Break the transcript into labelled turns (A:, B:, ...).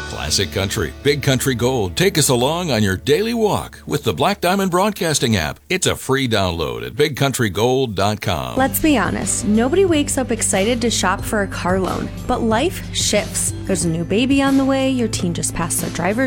A: Classic Country, Big Country Gold. Take us along on your daily walk with the Black Diamond Broadcasting app. It's a free download at bigcountrygold.com.
B: Let's be honest, nobody wakes up excited to shop for a car loan, but life shifts. There's a new baby on the way, your teen just passed their driver's